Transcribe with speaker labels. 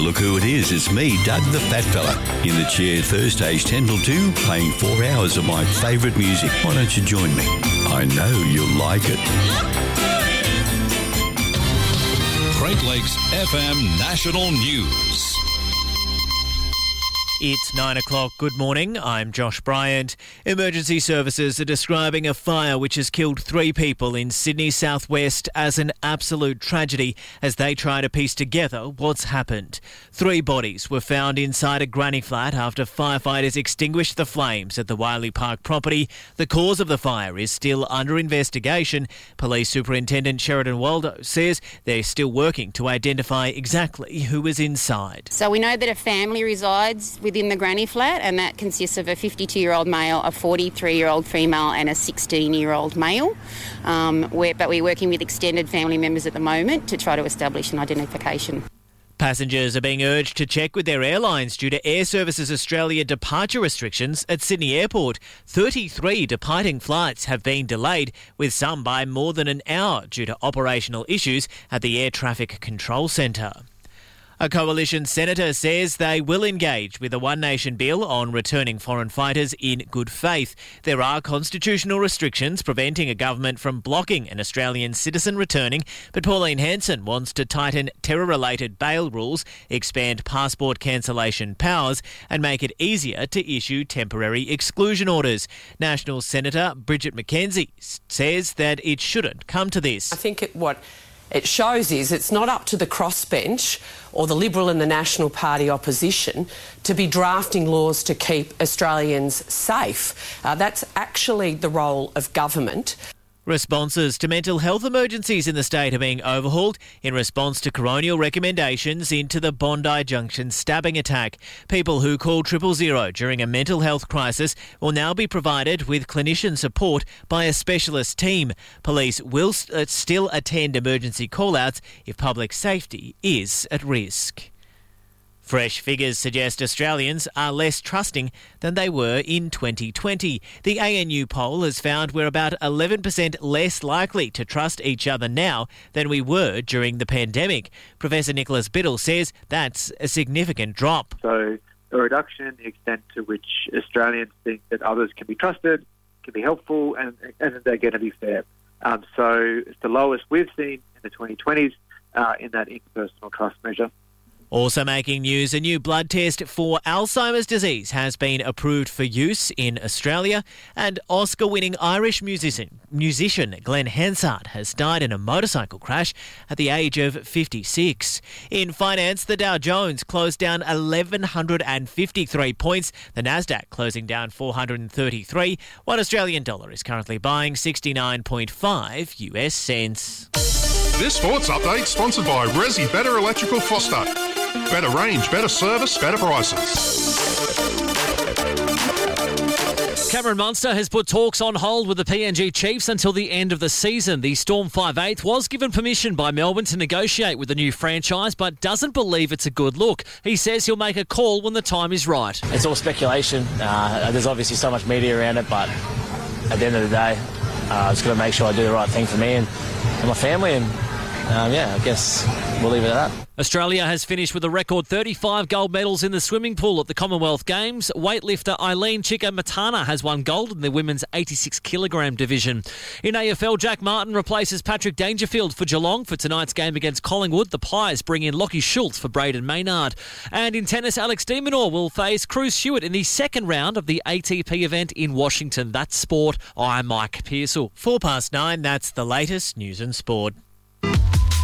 Speaker 1: look who it is. It's me, Doug the Fat Fella, in the chair Thursdays 10 till 2, playing 4 hours of my favourite music. Why don't you join me? I know you'll like it.
Speaker 2: Great Lakes FM National News.
Speaker 3: It's 9 o'clock. Good morning. I'm Josh Bryant. Emergency services are describing a fire which has killed 3 people in Sydney southwest as an absolute tragedy as they try to piece together what's happened. 3 bodies were found inside a granny flat after firefighters extinguished the flames at the Wiley Park property. The cause of the fire is still under investigation. Police Superintendent Sheridan Waldo says they're still working to identify exactly who was inside.
Speaker 4: So we know that a family resides within the granny flat, and that consists of a 52-year-old male, a 43-year-old female and a 16-year-old male. But we're working with extended family members at the moment to try to establish an identification.
Speaker 3: Passengers are being urged to check with their airlines due to Air Services Australia departure restrictions at Sydney Airport. 33 departing flights have been delayed, with some by more than an hour due to operational issues at the Air Traffic Control Centre. A coalition senator says they will engage with a One Nation bill on returning foreign fighters in good faith. There are constitutional restrictions preventing a government from blocking an Australian citizen returning, but Pauline Hanson wants to tighten terror-related bail rules, expand passport cancellation powers and make it easier to issue temporary exclusion orders. National Senator Bridget McKenzie says that it shouldn't come to this.
Speaker 5: I think what it shows is it's not up to the crossbench or the Liberal and the National Party opposition to be drafting laws to keep Australians safe. That's actually the role of government.
Speaker 3: Responses to mental health emergencies in the state are being overhauled in response to coronial recommendations into the Bondi Junction stabbing attack. People who call 000 during a mental health crisis will now be provided with clinician support by a specialist team. Police will still attend emergency call-outs if public safety is at risk. Fresh figures suggest Australians are less trusting than they were in 2020. The ANU poll has found we're about 11% less likely to trust each other now than we were during the pandemic. Professor Nicholas Biddle says that's a significant drop.
Speaker 6: So a reduction in the extent to which Australians think that others can be trusted, can be helpful, and they're going to be fair. So it's the lowest we've seen in the 2020s in that interpersonal trust measure.
Speaker 3: Also making news, a new blood test for Alzheimer's disease has been approved for use in Australia, and Oscar-winning Irish musician Glenn Hansard has died in a motorcycle crash at the age of 56. In finance, the Dow Jones closed down 1,153 points, the Nasdaq closing down 433. One Australian dollar is currently buying 69.5 US cents.
Speaker 7: This sports update sponsored by Resi Better Electrical Foster. Better range, better service, better prices.
Speaker 8: Cameron Munster has put talks on hold with the PNG Chiefs until the end of the season. The Storm 5'8" was given permission by Melbourne to negotiate with the new franchise, but doesn't believe it's a good look. He says he'll make a call when the time is right.
Speaker 9: It's all speculation. There's obviously so much media around it, but at the end of the day, I've just got to make sure I do the right thing for me and my family, and I guess we'll leave it at that.
Speaker 8: Australia has finished with a record 35 gold medals in the swimming pool at the Commonwealth Games. Weightlifter Eileen Chica Matana has won gold in the women's 86-kilogram division. In AFL, Jack Martin replaces Patrick Dangerfield for Geelong for tonight's game against Collingwood. The Pies bring in Lockie Schultz for Braden Maynard. And in tennis, Alex de Minaur will face Cruz Hewitt in the second round of the ATP event in Washington. That's sport. I'm Mike Pearsall.
Speaker 3: 9:04, that's the latest news and sport.